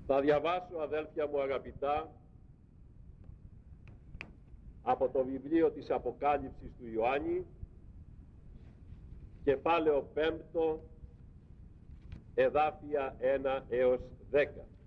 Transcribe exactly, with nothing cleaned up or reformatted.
Θα διαβάσω, αδέλφια μου αγαπητά, από το βιβλίο της Αποκάλυψης του Ιωάννη, κεφάλαιο πέμπτο, εδάφια ένα έως δέκα.